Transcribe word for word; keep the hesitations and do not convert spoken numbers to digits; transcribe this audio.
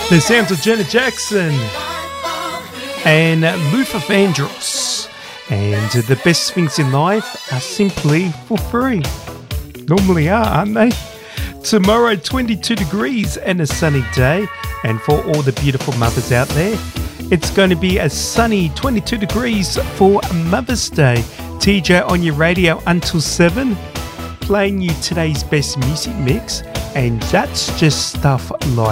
The sounds of Janet Jackson and Luther Vandross. And the best things in life are simply for free. Normally are, aren't they? Tomorrow, twenty-two degrees and a sunny day. And for all the beautiful mothers out there, it's going to be a sunny twenty-two degrees for Mother's Day. T J on your radio until seven, playing you today's best music mix. And that's just stuff like